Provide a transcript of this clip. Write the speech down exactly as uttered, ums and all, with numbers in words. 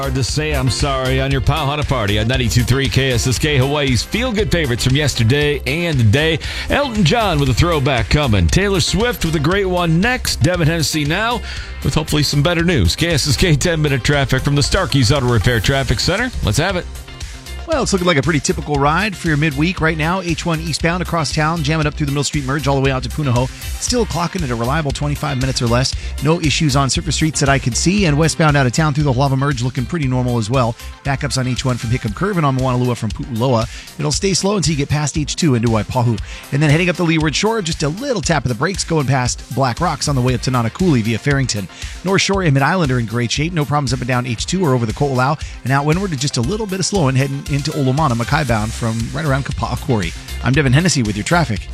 Hard to say I'm sorry on your Powhatan Party on ninety-two point three K S S K, Hawaii's feel-good favorites from yesterday and today. Elton John with a throwback coming. Taylor Swift with a great one next. Devin Hennessy now with hopefully some better news. K S S K ten-minute traffic from the Starkey's Auto Repair Traffic Center. Let's have it. Well, it's looking like a pretty typical ride for your midweek right now. H one eastbound across town, jamming up through the Mill Street Merge all the way out to Punahou. Still clocking at a reliable twenty-five minutes or less. No issues on surface streets that I can see. And westbound out of town through the Lava Merge looking pretty normal as well. Backups on H one from Hickam Curve and on Moanalua from Pu'uloa. It'll stay slow until you get past H two into Waipahu. And then heading up the Leeward Shore, just a little tap of the brakes going past Black Rocks on the way up to Nanakuli via Farrington. North Shore and Mid-Island are in great shape. No problems up and down H two or over the Ko'olau. And out windward, just a little bit of slowing heading into Olomana, Mackay bound from right around Kapa'a Quarry. I'm Devin Hennessy with your traffic.